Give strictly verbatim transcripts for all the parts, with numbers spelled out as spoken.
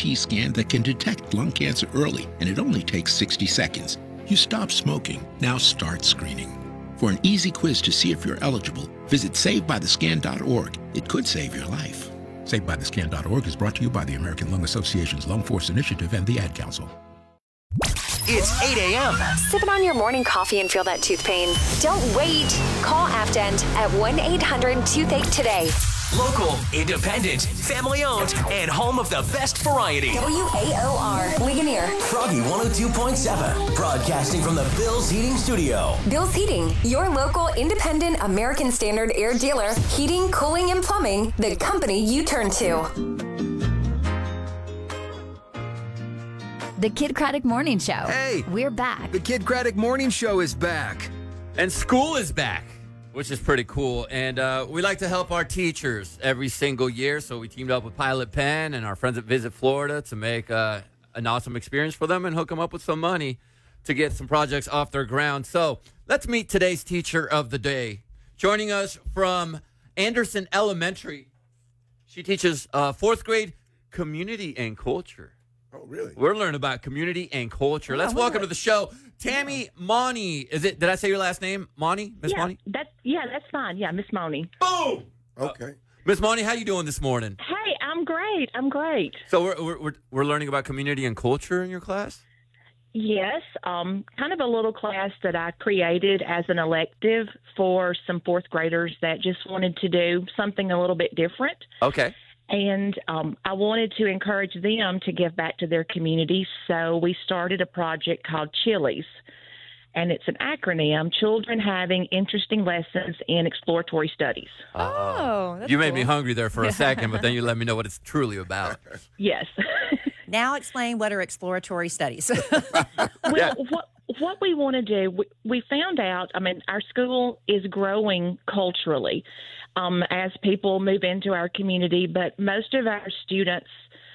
T scan that can detect lung cancer early, and it only takes sixty seconds. You stop smoking. Now start screening. For an easy quiz to see if you're eligible, visit save by the scan dot org. It could save your life. save by the scan dot org is brought to you by the American Lung Association's Lung Force Initiative and the Ad Council. It's eight a.m. Sipping on your morning coffee and feel that tooth pain? Don't wait. Call Afdent at one eight hundred toothache today. Local, independent, family-owned, and home of the best variety. W A O R, Ligonier. Froggy one oh two point seven, broadcasting from the Bill's Heating Studio. Bill's Heating, your local independent American Standard air dealer. Heating, cooling, and plumbing, the company you turn to. The Kid Craddock Morning Show. Hey! We're back. The Kid Craddock Morning Show is back. And school is back, which is pretty cool. And uh, we like to help our teachers every single year. So we teamed up with Pilot Pen and our friends at Visit Florida to make uh, an awesome experience for them and hook them up with some money to get some projects off their ground. So let's meet today's teacher of the day. Joining us from Anderson Elementary. She teaches uh, fourth grade community and culture. Oh, really? We're learning about community and culture. Let's Oh, welcome really? to the show, Tammy Monty. Is it? Did I say your last name, Monty? Miss yeah, Monty? That's yeah, that's fine. Yeah, Miss Monty. Boom. Okay. Miss Monty, how you doing this morning? Hey, I'm great. I'm great. So we're we're we're, we're learning about community and culture in your class. Yes, um, kind of a little class that I created as an elective for some fourth graders that just wanted to do something a little bit different. Okay. And um, I wanted to encourage them to give back to their community. So we started a project called Chilies. And it's an acronym, Children Having Interesting Lessons in Exploratory Studies. Oh, that's You made cool. me hungry there for a second, but then you let me know what it's truly about. Yes. Now explain what are exploratory studies. Well, Yeah. what what we want to do, we, we found out, I mean, our school is growing culturally um, as people move into our community, but most of our students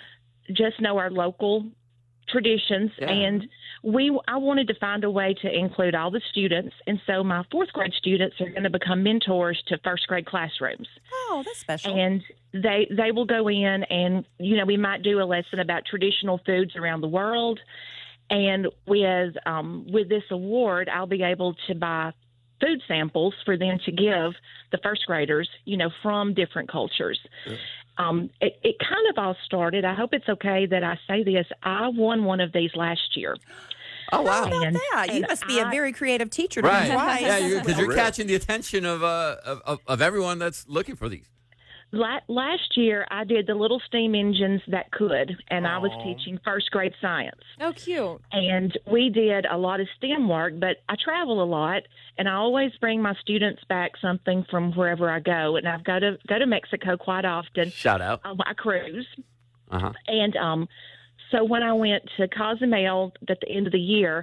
just know our local traditions, Yeah. and we I wanted to find a way to include all the students, and so my fourth grade students are going to become mentors to first grade classrooms. Oh, that's special. And they they will go in and, you know, we might do a lesson about traditional foods around the world. And with um, with this award, I'll be able to buy food samples for them to give the first graders, you know, from different cultures. Yeah. Um, it, it kind of all started, I hope it's okay that I say this, I won one of these last year. Oh, wow. How about And- that? You and must be a I- very creative teacher to Right. win twice. Yeah, because Oh, you're really? catching the attention of, uh, of, of of everyone that's looking for these. La- last year, I did the little steam engines that could, and I was Aw. teaching first grade science. Oh, cute. And we did a lot of STEM work, but I travel a lot, and I always bring my students back something from wherever I go. And I've got to go to Mexico quite often Shout out. on my cruise. Uh-huh. And um, so when I went to Cozumel at the end of the year,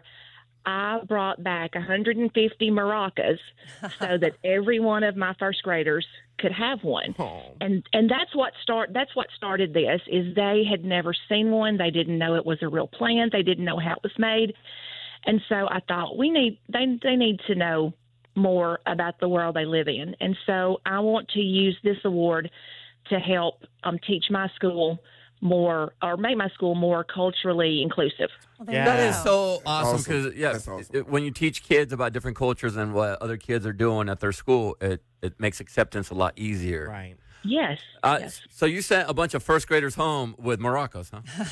I brought back one hundred fifty maracas so that every one of my first graders could have one. And and that's what start that's what started this is they had never seen one. They didn't know it was a real plant. They didn't know how it was made. And so I thought we need they they need to know more about the world they live in. And so I want to use this award to help um, teach my school more or make my school more culturally inclusive. Well, there Yeah. you That go. is so awesome Awesome. because yeah, That's awesome. it- when you teach kids about different cultures and what other kids are doing at their school, it it makes acceptance a lot easier. Right. Yes. Uh, yes. So you sent a bunch of first graders home with maracas,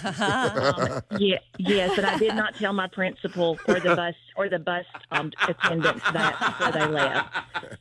huh? Yeah, yes, and I did not tell my principal or the bus or the bus um, attendants that before they left.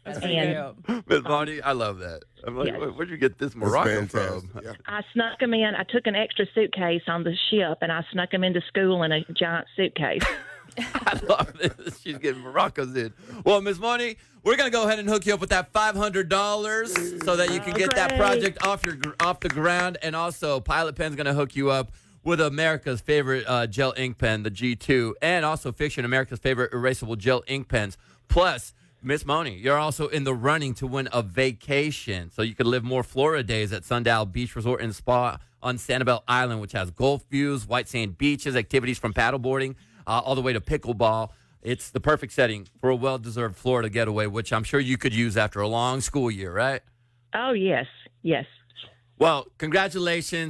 And Miss Bonnie, I love that. I'm like, Yes. where, where'd you get this That's maraca fantastic. from? Yeah. I snuck them in. I took an extra suitcase on the ship, and I snuck them into school in a giant suitcase. I love this. She's getting maracas in. Well, Miss Money, we're gonna go ahead and hook you up with that five hundred dollars so that you can Oh, get that great. project off your gr- off the ground, and also Pilot Pen's gonna hook you up with America's favorite uh, gel ink pen, the G two, and also Fiction, America's favorite erasable gel ink pens. Plus, Miss Money, you're also in the running to win a vacation, so you could live more Florida days at Sundial Beach Resort and Spa on Sanibel Island, which has Gulf views, white sand beaches, activities from paddleboarding uh, all the way to pickleball. It's the perfect setting for a well-deserved Florida getaway, which I'm sure you could use after a long school year, right? Oh yes, yes. Well, congratulations.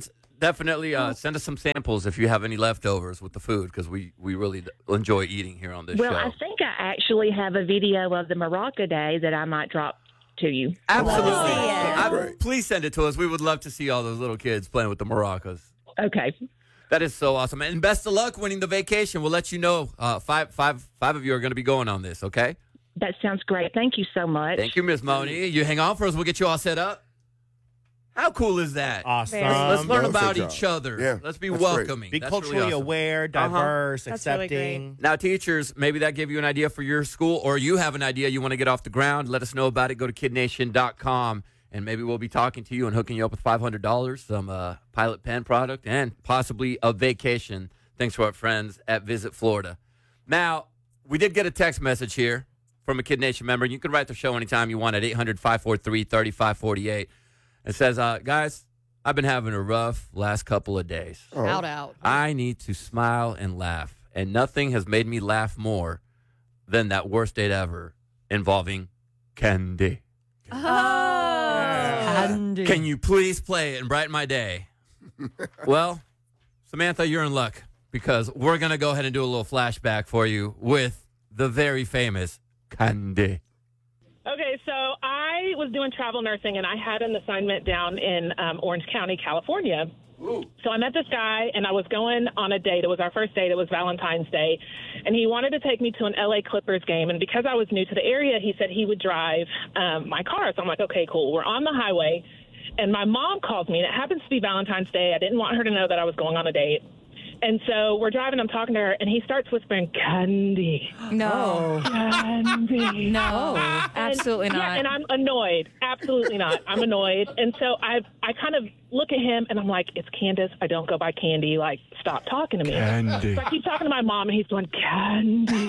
definitely uh, send us some samples if you have any leftovers with the food, because we, we really d- enjoy eating here on this Well, show. I think I actually have a video of the Maraca Day that I might drop to you. Absolutely. Love to see it. I- Great. please send it to us. We would love to see all those little kids playing with the maracas. Okay. That is so awesome. And best of luck winning the vacation. We'll let you know. Uh, five, five, five of you are going to be going on this, okay? That sounds great. Thank you so much. Thank you, Miss Moni. You hang on for us. We'll get you all set up. How cool is that? Awesome. Let's, let's learn Um, about good job. each other. Yeah, Let's be that's great. welcoming. Be That's culturally really awesome. aware, Uh-huh. diverse, That's really accepting. Now, teachers, maybe that gave you an idea for your school, or you have an idea you want to get off the ground. Let us know about it. Go to kid nation dot com, and maybe we'll be talking to you and hooking you up with five hundred dollars, some uh, Pilot Pen product, and possibly a vacation, thanks to our friends at Visit Florida. Now, we did get a text message here from a Kid Nation member. You can write the show anytime you want at eight hundred, five four three, three five four eight. It says, uh, guys, I've been having a rough last couple of days. Out, out. I need to smile and laugh, and nothing has made me laugh more than that worst date ever involving candy. Candy. Can you please play it and brighten my day? Well, Samantha, you're in luck, because we're going to go ahead and do a little flashback for you with the very famous Candy. Okay, so I was doing travel nursing, and I had an assignment down in um, Orange County, California. So I met this guy, and I was going on a date. It was our first date. It was Valentine's Day. And he wanted to take me to an L A Clippers game. And because I was new to the area, he said he would drive um, my car. So I'm like, okay, cool. We're on the highway, and my mom calls me, and it happens to be Valentine's Day. I didn't want her to know that I was going on a date. And so we're driving, I'm talking to her, and he starts whispering, Candy. No. Candy. No. And- Absolutely not. Yeah, and I'm annoyed. Absolutely not. I'm annoyed. And so I I kind of look at him, and I'm like, it's Candace. I don't go by Candy. Like, stop talking to me. Candy. So I keep talking to my mom, and he's going, Candy.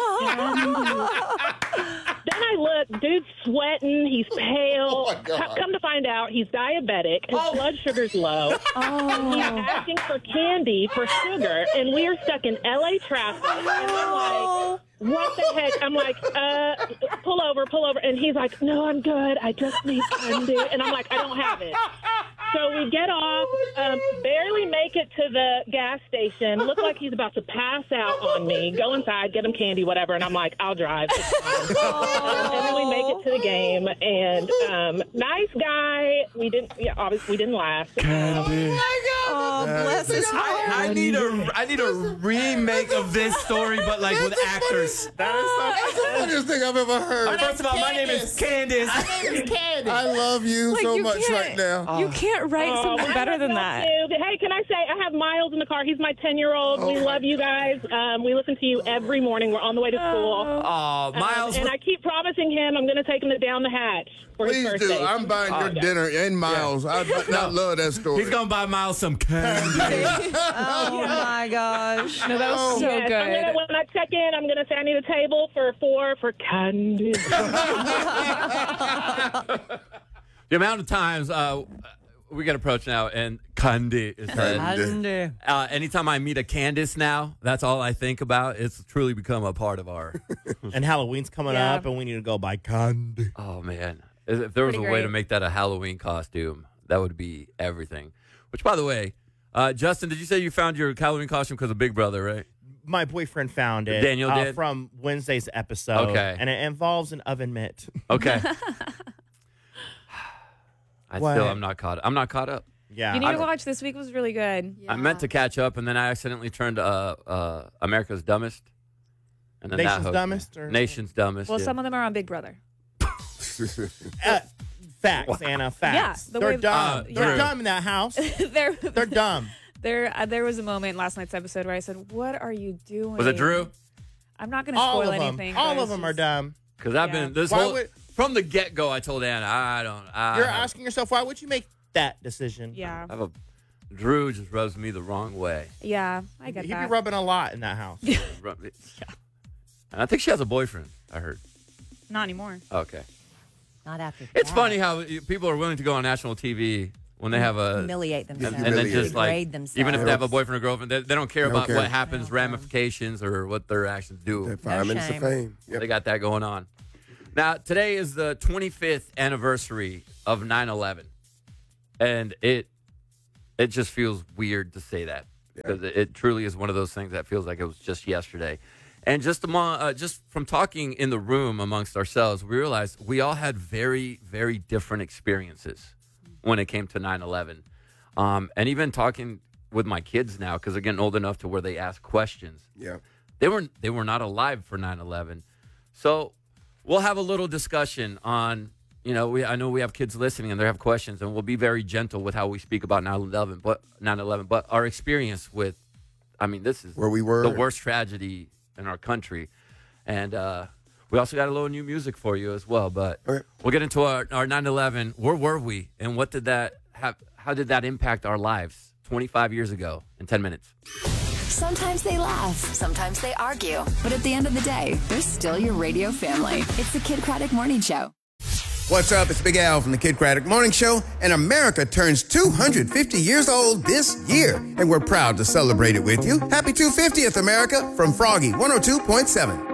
Candy. Then I look, dude's sweating. He's pale. Oh, my God. C- Come to find out, he's diabetic. His blood sugar's low. Oh. He's asking for candy for sugar, and we are stuck in L A traffic. And I'm like, what the heck? I'm like, uh, pull over, pull over. And he's like, no, I'm good. I just need candy. And I'm like, I don't have it. So we get off, um, barely make it to the gas station. Look like he's about to pass out on me. Go inside, get him candy, whatever. And I'm like, I'll drive. It's fine. And then we make it to the game. And um, nice guy. We didn't. Yeah, obviously we didn't last. Candy. Oh, bless his heart. I, I need a I need a remake of this story, but like with actors. That is the funniest thing I've ever heard. First of all, my name is Candace. I love you Like, so you much can't- right now. You can't write Oh, something I better love than y'all that. too. Hey, can I say I have Miles in the car? He's my ten-year-old. Oh, we my love you guys. Um, we listen to you every morning. We're on the way to school. Oh, Um, Miles. and I keep promising him I'm going to take him to down the hatch for his Please birthday. do. I'm buying your Oh, dinner and Miles. I, I love that story. He's gonna buy Miles some candy. Oh, my gosh. No, that was so yes, I'm good. gonna, when I check in, I'm going to say I need a table for four for candy. The amount of times uh, we get approached now, and candy is said. Candy. Uh, anytime I meet a Candace now, that's all I think about. It's truly become a part of our. And Halloween's coming Yeah. up, and we need to go buy candy. Oh man, if there was Pretty a way great. to make that a Halloween costume, that would be everything. Which, by the way, uh, Justin, did you say you found your Halloween costume because of Big Brother, right? My boyfriend found it. Daniel uh, did? from Wednesday's episode. Okay. And it involves an oven mitt. Okay. I What? still, I'm not caught. I'm not caught up. Yeah. You need I to don't- watch. This week was really good. I meant to catch up, and then I accidentally turned uh, uh, America's Dumbest. And then that Nation's hooked me. Dumbest, or- Nation's Dumbest. Well, yeah. some of them are on Big Brother. Uh, facts, Anna. Facts. Yeah, the They're way- dumb. Uh, They're Drew. dumb in that house. there, They're dumb. there, uh, there was a moment in last night's episode where I said, "What are you doing?" Was it Drew? I'm not going to All spoil of them. anything. All but of it's them are just- dumb. Because I've Yeah. been this Why whole would- from the get go. I told Anna, I don't. I You're have, asking yourself, why would you make that decision? Yeah, I have a Drew just rubs me the wrong way. yeah, I get He'd be that. rubbing a lot in that house. Rub- yeah. And I think she has a boyfriend. I heard. Not anymore. Okay. Not after It's that. funny how you- people are willing to go on national T V when they have a Humiliate themselves. and, and then just like Degrade themselves. even if they have a boyfriend or girlfriend, they, they don't care They don't about care. what happens, ramifications, or what their actions do. That five No minutes shame. of fame. Yep. They got that going on. Now, today is the twenty-fifth anniversary of nine eleven. And it it just feels weird to say that because it, it truly is one of those things that feels like it was just yesterday. And just among, uh, just from talking in the room amongst ourselves, we realized we all had very, very different experiences when it came to nine eleven. Um, and even talking with my kids now, because they're getting old enough to where they ask questions. Yeah. They were they were not alive for nine eleven. So we'll have a little discussion on, you know, we I know we have kids listening and they have questions, and we'll be very gentle with how we speak about nine eleven, but nine eleven, but our experience with, I mean, this is where we were, the worst tragedy in our country. And uh, we also got a little new music for you as well, but okay. We'll get into our, our nine eleven. Where were we, and what did that have? How did that impact our lives twenty-five years ago in ten minutes? Sometimes they laugh, sometimes they argue, but at the end of the day, they're still your radio family. It's the Kid Craddock Morning Show. What's up? It's Big Al from the Kid Craddock Morning Show, and America turns two hundred fifty years old this year, and we're proud to celebrate it with you. Happy two hundred fiftieth, America, from Froggy one oh two point seven.